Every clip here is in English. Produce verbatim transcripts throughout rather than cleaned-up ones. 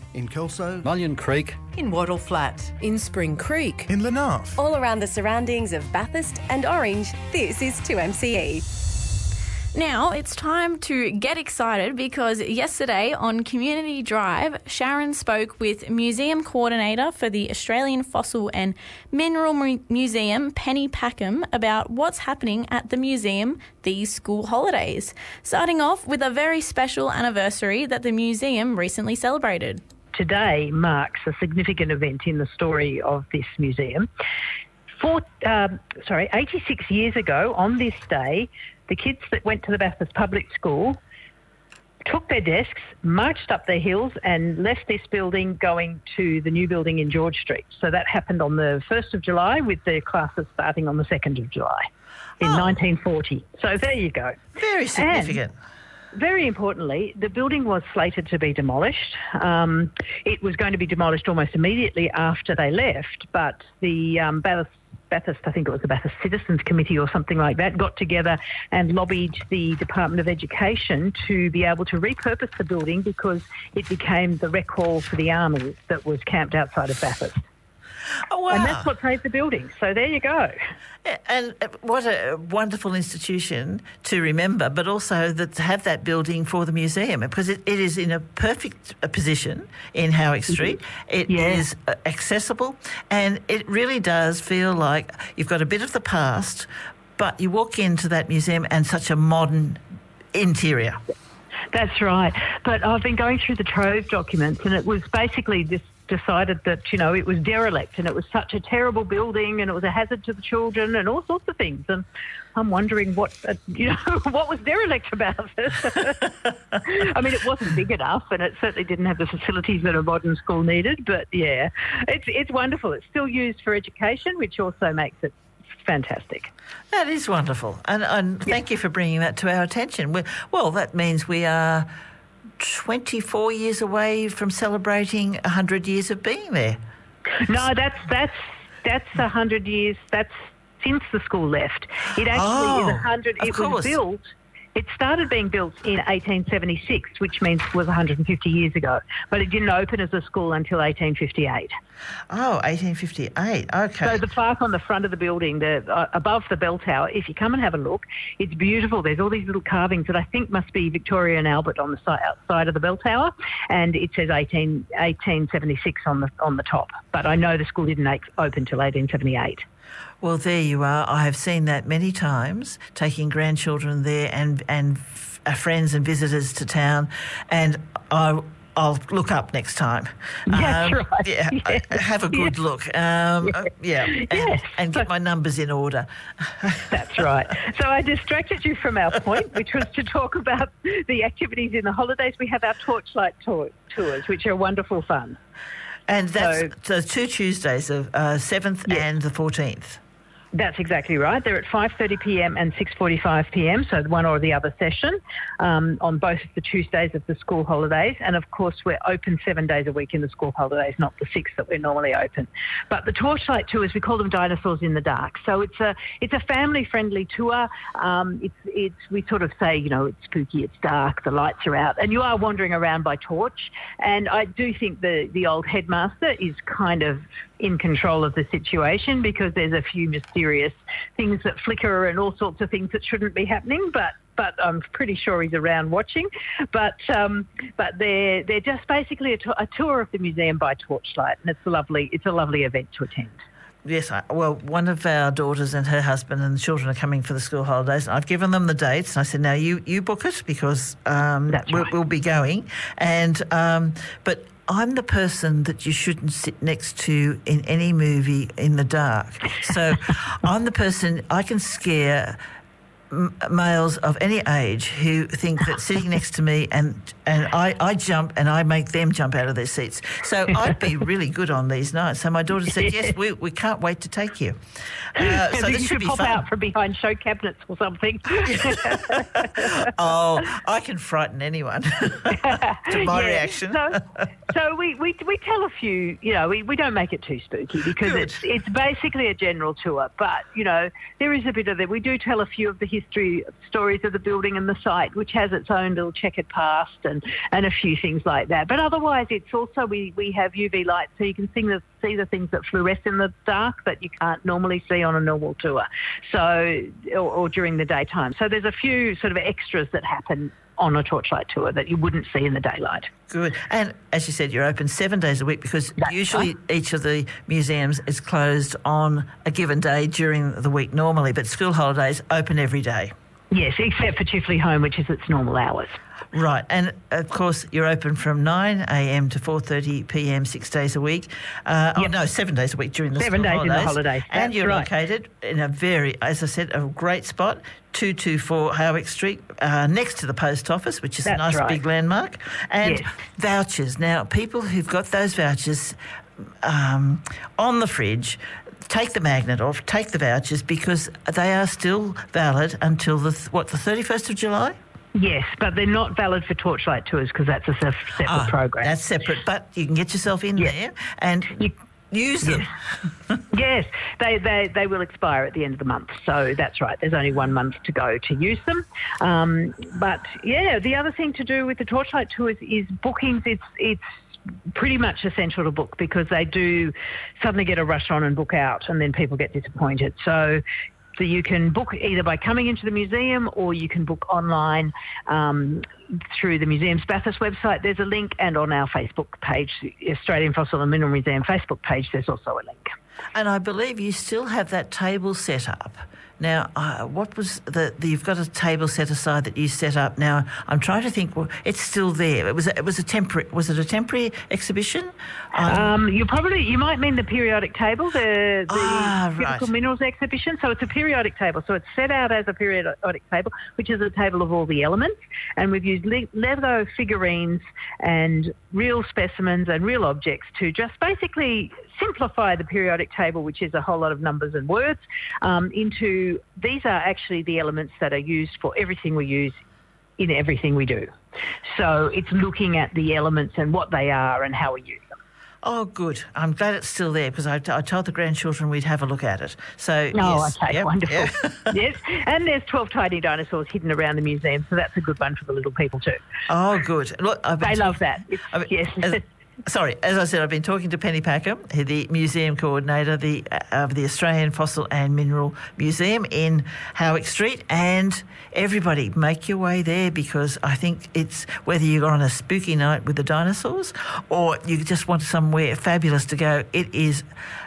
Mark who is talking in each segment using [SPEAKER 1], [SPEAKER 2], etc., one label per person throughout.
[SPEAKER 1] In Kelso.
[SPEAKER 2] Mullion Creek.
[SPEAKER 3] In Wattle Flat.
[SPEAKER 4] In Spring Creek.
[SPEAKER 1] In Lenarth.
[SPEAKER 5] All around the surroundings of Bathurst and Orange, this is two M C E.
[SPEAKER 6] Now it's time to get excited because yesterday on Community Drive, Sharon spoke with Museum Coordinator for the Australian Fossil and Mineral Mu- Museum, Penny Packham, about what's happening at the museum these school holidays, starting off with a very special anniversary that the museum recently celebrated.
[SPEAKER 7] Today marks a significant event in the story of this museum. For, um, sorry, eighty-six years ago on this day, the kids that went to the Bathurst Public School took their desks, marched up the hills and left this building going to the new building in George Street. So that happened on the first of July with the classes starting on the second of July in oh. nineteen forty. So there you go.
[SPEAKER 8] Very significant.
[SPEAKER 7] And very importantly, the building was slated to be demolished. Um, it was going to be demolished almost immediately after they left, but the um, Bathurst Bathurst, I think it was the Bathurst Citizens Committee or something like that, got together and lobbied the Department of Education to be able to repurpose the building because it became the rec hall for the army that was camped outside of Bathurst.
[SPEAKER 8] Oh, wow.
[SPEAKER 7] And that's what saved the building. So there you go.
[SPEAKER 8] And what a wonderful institution to remember, but also that to have that building for the museum, because it, it is in a perfect position in Howick Street. It
[SPEAKER 7] yeah.
[SPEAKER 8] is accessible, and it really does feel like you've got a bit of the past, but you walk into that museum and such a modern interior.
[SPEAKER 7] That's right. But I've been going through the Trove documents, and it was basically just decided that, you know, it was derelict and it was such a terrible building and it was a hazard to the children and all sorts of things. And I'm wondering what, uh, you know, what was derelict about it. I mean, it wasn't big enough and it certainly didn't have the facilities that a modern school needed. But, yeah, it's it's wonderful. It's still used for education, which also makes it fantastic.
[SPEAKER 8] That is wonderful. And, and yeah. thank you for bringing that to our attention. We're, well, that means we are twenty-four years away from celebrating one hundred years of being there.
[SPEAKER 7] No, that's that's that's one hundred years. That's since the school left. It actually
[SPEAKER 8] oh,
[SPEAKER 7] is one hundred. It
[SPEAKER 8] course.
[SPEAKER 7] was built. It started being built in eighteen seventy-six, which means it was one hundred fifty years ago. But it didn't open as a school until eighteen fifty-eight.
[SPEAKER 8] Oh, eighteen fifty-eight. Okay.
[SPEAKER 7] So the plaque on the front of the building, the uh, above the bell tower, if you come and have a look, it's beautiful. There's all these little carvings that I think must be Victoria and Albert on the si- outside of the bell tower, and it says eighteen, eighteen seventy-six on the on the top. But I know the school didn't open till eighteen seventy-eight.
[SPEAKER 8] Well, there you are. I have seen that many times, taking grandchildren there and and f- friends and visitors to town, and I. I'll look up next time.
[SPEAKER 7] That's
[SPEAKER 8] um,
[SPEAKER 7] right.
[SPEAKER 8] Yeah,
[SPEAKER 7] yes.
[SPEAKER 8] have a good
[SPEAKER 7] yes.
[SPEAKER 8] look. Um,
[SPEAKER 7] yes.
[SPEAKER 8] Yeah, and,
[SPEAKER 7] yes.
[SPEAKER 8] and get my numbers in order.
[SPEAKER 7] That's right. So I distracted you from our point, which was to talk about the activities in the holidays. We have our torchlight tour- tours, which are wonderful fun.
[SPEAKER 8] And that's so, so two Tuesdays, of uh, seventh yes. and the fourteenth.
[SPEAKER 7] That's exactly right. They're at five thirty p.m. and six forty-five p.m, so one or the other session um, on both of the Tuesdays of the school holidays. And, of course, we're open seven days a week in the school holidays, not the six that we're normally open. But the torchlight tours, we call them Dinosaurs in the Dark. So it's a it's a family-friendly tour. Um, it's it's we sort of say, you know, it's spooky, it's dark, the lights are out, and you are wandering around by torch. And I do think the, the old headmaster is kind of in control of the situation because there's a few mysterious things that flicker and all sorts of things that shouldn't be happening, but but I'm pretty sure he's around watching. But um, but they're they're just basically a, to- a tour of the museum by torchlight, and it's a lovely it's a lovely event to attend.
[SPEAKER 8] Yes, I, well, one of our daughters and her husband and the children are coming for the school holidays. And I've given them the dates, and I said, "Now you, you book it because um,
[SPEAKER 7] That's
[SPEAKER 8] we'll,
[SPEAKER 7] right.
[SPEAKER 8] we'll be going." And um, but. I'm the person that you shouldn't sit next to in any movie in the dark. So I'm the person, I can scare m- males of any age who think that sitting next to me and and I, I jump and I make them jump out of their seats. So I'd be really good on these nights. So my daughter said, yes, we we can't wait to take you. Uh, so this
[SPEAKER 7] you
[SPEAKER 8] should be
[SPEAKER 7] pop
[SPEAKER 8] fun.
[SPEAKER 7] out from behind show cabinets or something.
[SPEAKER 8] Oh, I can frighten anyone to my
[SPEAKER 7] yeah.
[SPEAKER 8] reaction.
[SPEAKER 7] So, so we, we we tell a few, you know, we, we don't make it too spooky because
[SPEAKER 8] Good.
[SPEAKER 7] it's it's basically a general tour. But, you know, there is a bit of it. We do tell a few of the history stories of the building and the site, which has its own little checkered past and, and a few things like that. But otherwise, it's also, we, we have U V lights, so you can see the, see the things that fluoresce in the dark that you can't normally see on a normal tour, so or, or during the daytime. So there's a few sort of extras that happen on a torchlight tour that you wouldn't see in the daylight.
[SPEAKER 8] Good. And as you said, you're open seven days a week because
[SPEAKER 7] That's
[SPEAKER 8] usually
[SPEAKER 7] right.
[SPEAKER 8] each of the museums is closed on a given day during the week normally, but school holidays open every day.
[SPEAKER 7] Yes, except for Chifley Home, which is its normal hours.
[SPEAKER 8] Right. And, of course, you're open from nine a.m. to four thirty p.m. six days a week. Uh,
[SPEAKER 7] Yep.
[SPEAKER 8] Oh, no, seven days a week during the
[SPEAKER 7] Seven
[SPEAKER 8] school
[SPEAKER 7] days in the
[SPEAKER 8] holidays.
[SPEAKER 7] holidays.
[SPEAKER 8] And
[SPEAKER 7] That's
[SPEAKER 8] you're
[SPEAKER 7] right.
[SPEAKER 8] located in a very, as I said, a great spot, two two four Howick Street, uh, next to the post office, which is
[SPEAKER 7] That's
[SPEAKER 8] a nice
[SPEAKER 7] right.
[SPEAKER 8] big landmark. And
[SPEAKER 7] Yes.
[SPEAKER 8] vouchers. Now, people who've got those vouchers um, on the fridge, take the magnet off, take the vouchers, because they are still valid until, the what, the thirty-first of July?
[SPEAKER 7] Yes, but they're not valid for torchlight tours because that's a se- separate
[SPEAKER 8] Ah,
[SPEAKER 7] program.
[SPEAKER 8] That's separate, but you can get yourself in
[SPEAKER 7] Yes.
[SPEAKER 8] there and
[SPEAKER 7] You-
[SPEAKER 8] use them.
[SPEAKER 7] Yes, they, they, they will expire at the end of the month. So that's right. There's only one month to go to use them. Um, but, yeah, the other thing to do with the torchlight tours is bookings. It's it's pretty much essential to book because they do suddenly get a rush on and book out, and then people get disappointed. So So you can book either by coming into the museum or you can book online um, through the museum's Bathurst website. There's a link, and on our Facebook page, the Australian Fossil and Mineral Museum Facebook page, there's also a link.
[SPEAKER 8] And I believe you still have that table set up. Now, uh, what was the, the? You've got a table set aside that you set up. Now, I'm trying to think. Well, it's still there. It was. It was a temporary. Was it a temporary exhibition? Um,
[SPEAKER 7] Um, you probably you might mean the periodic table, the, the
[SPEAKER 8] Ah,
[SPEAKER 7] critical
[SPEAKER 8] right.
[SPEAKER 7] minerals exhibition. So it's a periodic table. So it's set out as a periodic table, which is a table of all the elements, and we've used le- Lego figurines and real specimens and real objects to just basically simplify the periodic table, which is a whole lot of numbers and words, um, into these are actually the elements that are used for everything we use in everything we do. So it's looking at the elements and what they are and how we use them.
[SPEAKER 8] oh, good. I'm glad it's still there because I, I told the grandchildren we'd have a look at it. So
[SPEAKER 7] Oh,
[SPEAKER 8] yes,
[SPEAKER 7] okay,
[SPEAKER 8] yep,
[SPEAKER 7] wonderful.
[SPEAKER 8] yeah.
[SPEAKER 7] Yes, and there's twelve tiny dinosaurs hidden around the museum, so that's a good one for the little people too.
[SPEAKER 8] Oh, good. Look, I've been
[SPEAKER 7] They
[SPEAKER 8] talk-
[SPEAKER 7] love that. It's,
[SPEAKER 8] I mean,
[SPEAKER 7] yes.
[SPEAKER 8] as- Sorry, as I said, I've been talking to Penny Packer, the museum coordinator the, uh, of the Australian Fossil and Mineral Museum in Howick Street, and everybody make your way there because I think it's whether you're on a spooky night with the dinosaurs or you just want somewhere fabulous to go, it is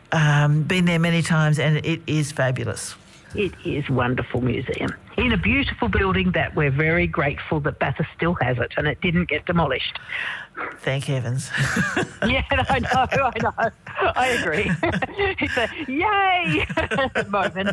[SPEAKER 8] um, been there many times and it is fabulous.
[SPEAKER 7] It is a wonderful museum in a beautiful building that we're very grateful that Bathurst still has it and it didn't get demolished.
[SPEAKER 8] Thank heavens.
[SPEAKER 7] Yeah, I know, I know. I agree. It's a yay moment.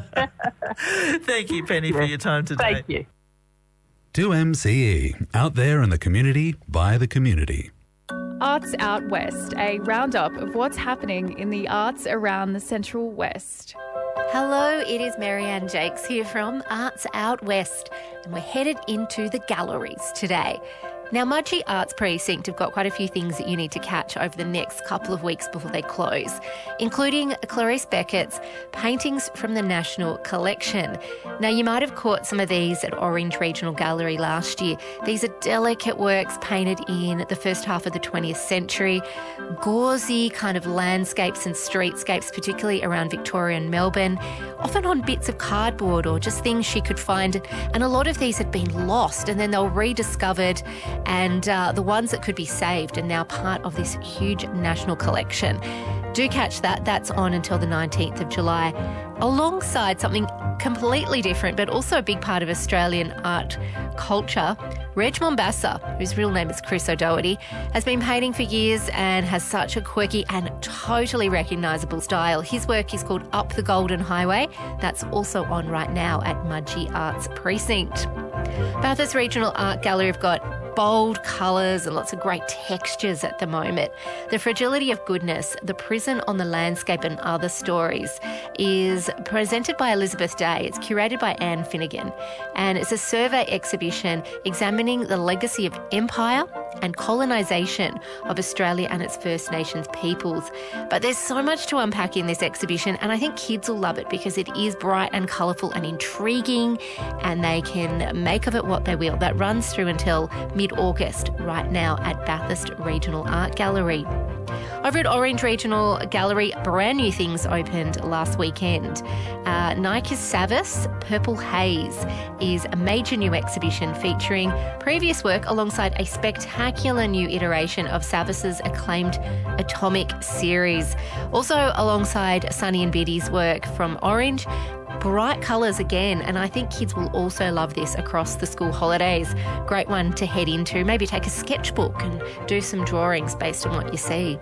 [SPEAKER 8] Thank you, Penny, for your time today.
[SPEAKER 7] Thank you.
[SPEAKER 1] two M C E, out there in the community, by the community.
[SPEAKER 2] Arts Out West, a roundup of what's happening in the arts around the Central West.
[SPEAKER 3] Hello, it is Marianne Jakes here from Arts Out West, and we're headed into the galleries today. Now, Mudgee Arts Precinct have got quite a few things that you need to catch over the next couple of weeks before they close, including Clarice Beckett's paintings from the National Collection. Now, you might have caught some of these at Orange Regional Gallery last year. These are delicate works painted in the first half of the twentieth century, gauzy kind of landscapes and streetscapes, particularly around Victoria and Melbourne, often on bits of cardboard or just things she could find. And a lot of these had been lost and then they were rediscovered, and uh, the ones that could be saved are now part of this huge national collection. Do catch that. That's on until the nineteenth of July, alongside something completely different but also a big part of Australian art culture. Reg Mombassa, whose real name is Chris O'Doherty, has been painting for years and has such a quirky and totally recognisable style. His work is called Up the Golden Highway. That's also on right now at Mudgee Arts Precinct. Bathurst Regional Art Gallery have got bold colours and lots of great textures at the moment. The Fragility of Goodness, The Prison on the Landscape and Other Stories is presented by Elizabeth Day. It's curated by Anne Finnegan, and it's a survey exhibition examining the legacy of empire and colonisation of Australia and its First Nations peoples. But there's so much to unpack in this exhibition, and I think kids will love it because it is bright and colourful and intriguing, and they can make of it what they will. That runs through until mid-August right now at Bathurst Regional Art Gallery. Over at Orange Regional Gallery, brand new things opened last weekend. Uh, Nike Savas Purple Haze is a major new exhibition featuring previous work alongside a spectacular new iteration of Savas's acclaimed Atomic series. Also alongside Sunny and Biddy's work from Orange, bright colours again, and I think kids will also love this across the school holidays. Great one to head into. Maybe take a sketchbook and do some drawings based on what you see.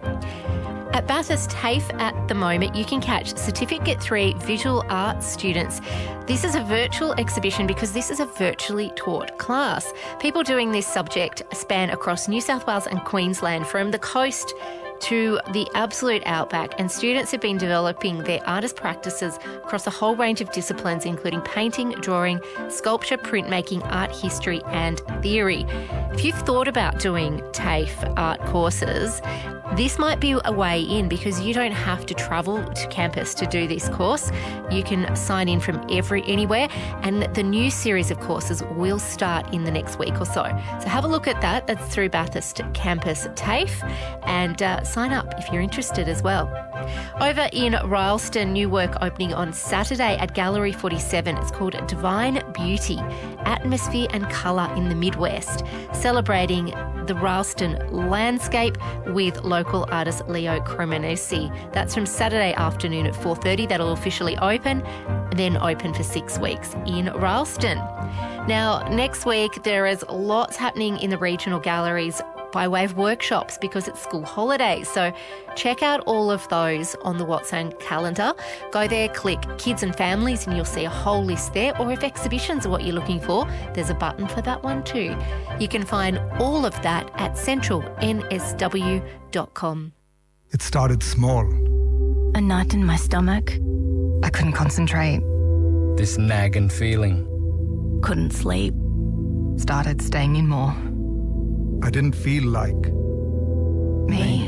[SPEAKER 3] At Bathurst TAFE at the moment, you can catch Certificate three Visual Arts students. This is a virtual exhibition because this is a virtually taught class. People doing this subject span across New South Wales and Queensland, from the coast to the absolute outback, and students have been developing their artist practices across a whole range of disciplines, including painting, drawing, sculpture, printmaking, art history and theory. If you've thought about doing TAFE art courses, this might be a way in because you don't have to travel to campus to do this course. You can sign in from every anywhere, and the new series of courses will start in the next week or so. So have a look at that. That's through Bathurst Campus TAFE, and uh, sign up if you're interested as well. Over in Rylstone, new work opening on Saturday at Gallery forty-seven. It's called Divine Beauty, Atmosphere and Colour in the Midwest, celebrating the Rylstone landscape with local artist Leo Cremonesi. That's from Saturday afternoon at four thirty. That'll officially open, then open for six weeks in Rylstone. Now, next week, there is lots happening in the regional galleries by way of workshops because it's school holidays. So check out all of those on the WhatsApp calendar. Go there, click Kids and Families, and you'll see a whole list there. Or if exhibitions are what you're looking for, there's a button for that one too. You can find all of that at central n s w dot com.
[SPEAKER 4] It started small.
[SPEAKER 9] A knot in my stomach. I couldn't concentrate.
[SPEAKER 10] This nagging feeling.
[SPEAKER 9] Couldn't sleep. Started staying in more.
[SPEAKER 4] I didn't feel like
[SPEAKER 9] me.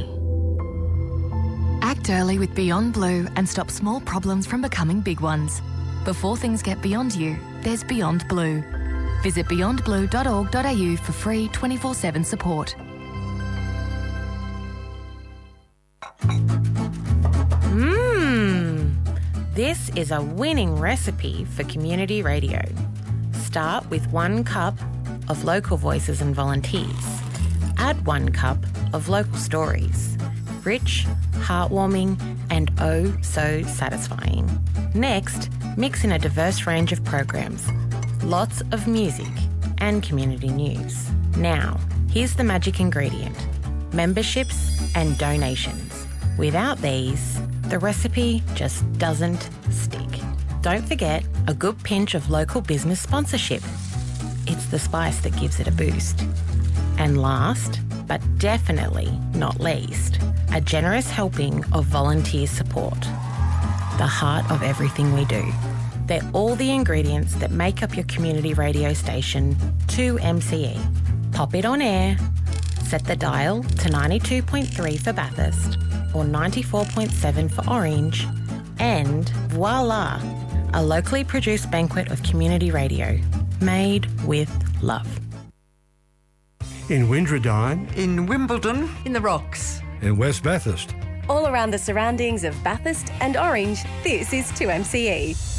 [SPEAKER 9] Act early with Beyond Blue and stop small problems from becoming big ones. Before things get beyond you, there's Beyond Blue. Visit beyond blue dot org dot a u for free twenty-four seven support.
[SPEAKER 11] Mmm, this is a winning recipe for community radio. Start with one cup of local voices and volunteers. Add one cup of local stories. Rich, heartwarming, and oh so satisfying. Next, mix in a diverse range of programs. Lots of music and community news. Now, here's the magic ingredient: memberships and donations. Without these, the recipe just doesn't stick. Don't forget a good pinch of local business sponsorship. It's the spice that gives it a boost. And last, but definitely not least, a generous helping of volunteer support. The heart of everything we do. They're all the ingredients that make up your community radio station, two M C E. Pop it on air, set the dial to ninety-two point three for Bathurst or ninety-four point seven for Orange, and voila, a locally produced banquet of community radio, made with love.
[SPEAKER 12] In Windradine.
[SPEAKER 13] In Wimbledon.
[SPEAKER 5] In the Rocks.
[SPEAKER 12] In West Bathurst.
[SPEAKER 5] All around the surroundings of Bathurst and Orange, this is two M C E.